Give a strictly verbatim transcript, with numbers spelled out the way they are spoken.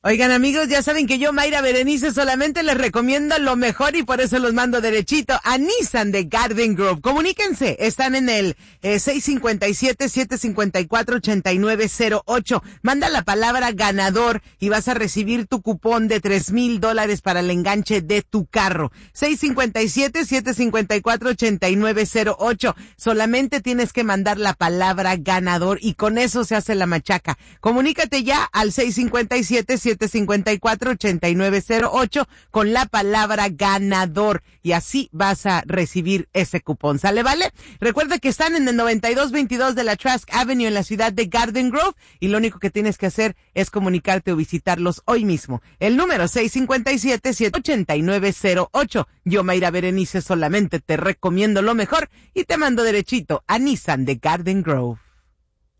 Oigan, amigos, ya saben que yo, Mayra Berenice, solamente les recomiendo lo mejor y por eso los mando derechito a Nissan de Garden Grove. Comuníquense, están en el eh, seis cinco siete, siete cinco cuatro, ocho nueve cero ocho. Manda la palabra ganador y vas a recibir tu cupón de tres mil dólares para el enganche de tu carro. seis cinco siete, siete cinco cuatro, ocho nueve cero ocho. Solamente tienes que mandar la palabra ganador y con eso se hace la machaca. Comunícate ya al seis cinco siete, siete cinco cuatro, ocho nueve cero ocho con la palabra ganador y así vas a recibir ese cupón. ¿Sale, vale? Recuerda que están en el noventa y dos veintidós de la Trask Avenue en la ciudad de Garden Grove y lo único que tienes que hacer es comunicarte o visitarlos hoy mismo. El número seis cinco siete, siete ocho nueve cero ocho. Yo, Mayra Berenice, solamente te recomiendo lo mejor y te mando derechito a Nissan de Garden Grove.